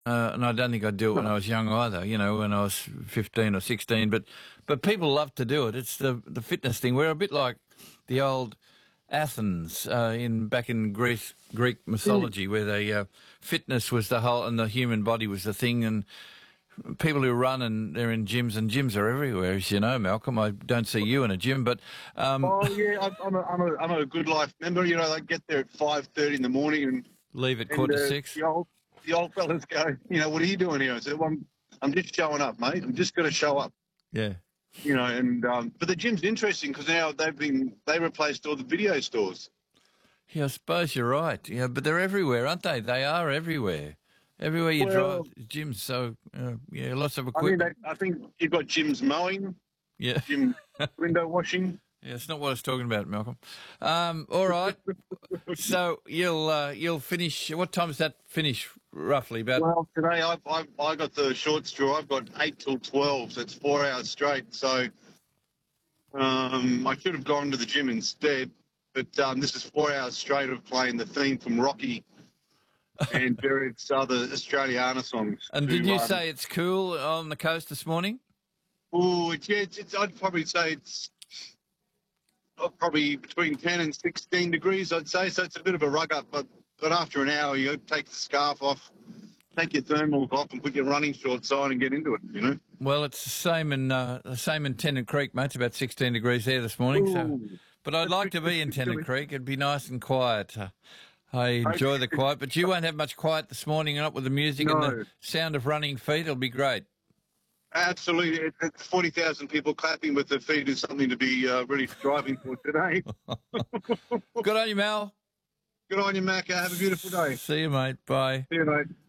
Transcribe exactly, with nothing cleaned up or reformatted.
Uh, and I don't think I'd do it when I was young either, you know, when I was fifteen or sixteen. But but people love to do it. It's the, the fitness thing. We're a bit like the old Athens uh, in back in Greece, Greek mythology, where the uh, fitness was the whole and the human body was the thing. And people who run and they're in gyms, and gyms are everywhere, as you know, Malcolm. I don't see you in a gym, but... Um, oh, yeah, I'm, I'm, a, I'm, a, I'm a Good Life member. You know, they get there at five thirty in the morning and... Leave at and, quarter uh, to six. The old, the old fellas go, you know, what are you doing here? I said, well, I'm, I'm just showing up, mate. I'm just going to show up. Yeah. You know, and... Um, but the gym's interesting because now they've been... They replaced all the video stores. Yeah, I suppose you're right. Yeah, but they're everywhere, aren't they? They are everywhere. Everywhere you Well, drive, gyms. So uh, yeah, lots of I mean, equipment. they, I think you've got gyms mowing, Yeah, gym window washing. yeah. It's not what I was talking about, Malcolm. Um, all right. So you'll uh, you'll finish. What time does that finish roughly? About. Well, today I I I got the short straw. I've got eight till twelve, so it's four hours straight. So um, I should have gone to the gym instead, but um, this is four hours straight of playing the theme from Rocky and various other Australiana songs. And to, did you um, say it's cool on the coast this morning? Oh, it's, yeah, it's, it's, I'd probably say it's uh, probably between ten and sixteen degrees, I'd say. So it's a bit of a rug up, but, but after an hour, you take the scarf off, take your thermals off and put your running shorts on and get into it, you know? Well, it's the same in uh, the same in Tennant Creek, mate. It's about sixteen degrees there this morning. So, Ooh. but I'd like to be in Tennant Creek. It'd be nice and quiet. Uh, I enjoy the quiet, but you won't have much quiet this morning, not with the music and No. the sound of running feet. It'll be great. Absolutely. It, it's forty thousand people clapping with their feet is something to be uh, really striving for today. Good on you, Mal. Good on you, Macca. Have a beautiful day. See you, mate. Bye. See you, mate.